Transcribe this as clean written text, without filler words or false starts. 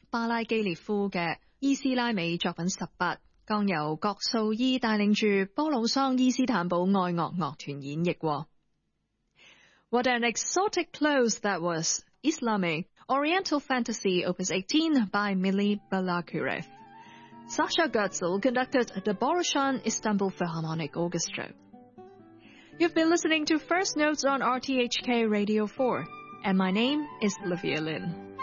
巴拉基列夫嘅伊斯拉美作品18，剛由郭素伊帶領住波魯桑伊斯坦堡愛樂樂團演繹過。What an exotic close that was! Islamic Oriental Fantasy Opus 18 by Mili Balakirev. Sasha Goetzel conducted the Boroshan Istanbul Philharmonic Orchestra. You've been listening to First Notes on RTHK Radio 4, and my name is Livia Lin.